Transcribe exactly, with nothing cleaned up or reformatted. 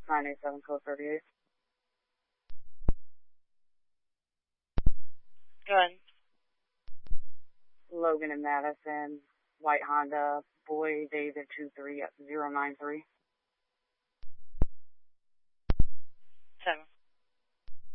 nine eight seven, code thirty-eight. Go ahead. Logan and Madison, white Honda, boy David two three zero nine three. Seven.